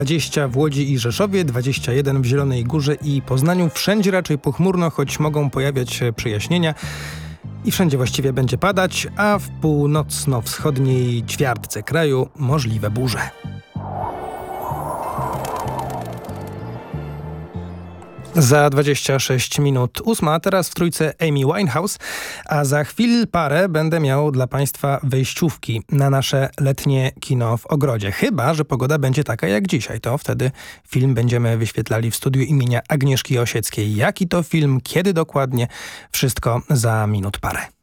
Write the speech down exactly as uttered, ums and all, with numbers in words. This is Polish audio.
dwadzieścia w Łodzi i Rzeszowie, dwadzieścia jeden w Zielonej Górze i Poznaniu. Wszędzie raczej pochmurno, choć mogą pojawiać się przejaśnienia. I wszędzie właściwie będzie padać, a w północno-wschodniej ćwiartce kraju możliwe burze. Za dwadzieścia sześć minut ósma, teraz w trójce Amy Winehouse, a za chwil parę będę miał dla Państwa wejściówki na nasze letnie kino w ogrodzie. Chyba że pogoda będzie taka jak dzisiaj, to wtedy film będziemy wyświetlali w studiu imienia Agnieszki Osieckiej. Jaki to film, kiedy dokładnie, wszystko za minut parę.